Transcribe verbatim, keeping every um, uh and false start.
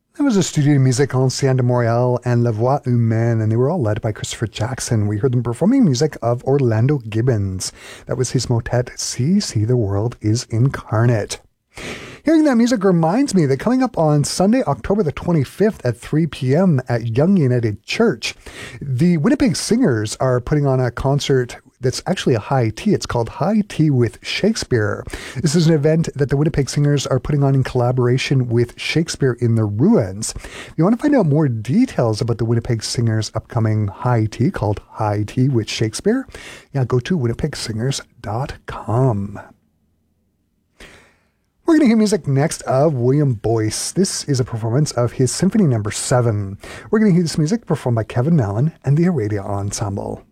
That was a studio music Ancien de Montréal and La Voix Humaine, and they were all led by Christopher Jackson. We heard them performing music of Orlando Gibbons. That was his motet, See, See, the World is Incarnate. Hearing that music reminds me that coming up on Sunday, October the twenty-fifth at three p.m. at Young United Church, the Winnipeg Singers are putting on a concert that's actually a high tea. It's called High Tea with Shakespeare. This is an event that the Winnipeg Singers are putting on in collaboration with Shakespeare in the Ruins. If you want to find out more details about the Winnipeg Singers' upcoming high tea called High Tea with Shakespeare, yeah, go to winnipeg singers dot com. We're going to hear music next of William Boyce. This is a performance of his Symphony Number seven. We're going to hear this music performed by Kevin Mallon and the Aradia Ensemble.